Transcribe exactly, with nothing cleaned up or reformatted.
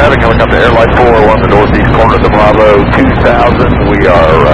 traffic, helicopter Airline four one, the northeast corner of the Bravo two thousand. We are